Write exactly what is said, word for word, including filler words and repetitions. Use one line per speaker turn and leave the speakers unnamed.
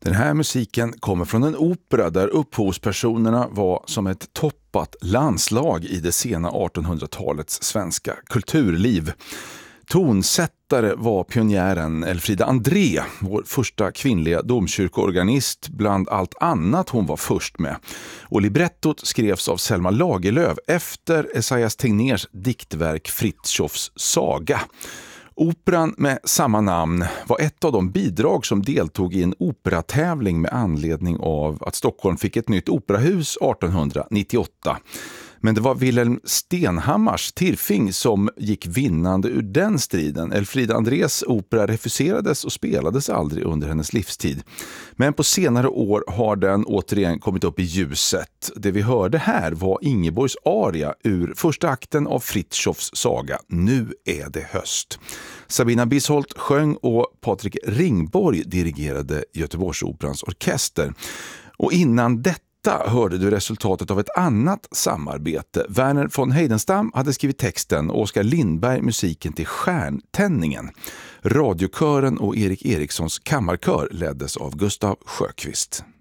Den här musiken kommer från en opera där upphovspersonerna var som ett toppat landslag i det sena artonhundratalets svenska kulturliv. Tonsättare var pionjären Elfrida André, vår första kvinnliga domkyrkoorganist bland allt annat hon var först med. Och librettot skrevs av Selma Lagerlöf efter Esaias Tegnérs diktverk Fritjofs saga. Operan med samma namn var ett av de bidrag som deltog i en operatävling med anledning av att Stockholm fick ett nytt operahus artonhundranittioåtta. Men det var Wilhelm Stenhammars Tirfing som gick vinnande ur den striden. Elfrida Andrés opera refuserades och spelades aldrig under hennes livstid. Men på senare år har den återigen kommit upp i ljuset. Det vi hörde här var Ingeborgs aria ur första akten av Fritjofs saga Nu är det höst. Sabina Bisholt sjöng och Patrik Ringborg dirigerade Göteborgsoperans orkester. Och innan detta hörde du resultatet av ett annat samarbete. Verner von Heidenstam hade skrivit texten och Oskar Lindberg musiken till Stjärntändningen. Radiokören och Erik Erikssons kammarkör leddes av Gustav Sjöqvist.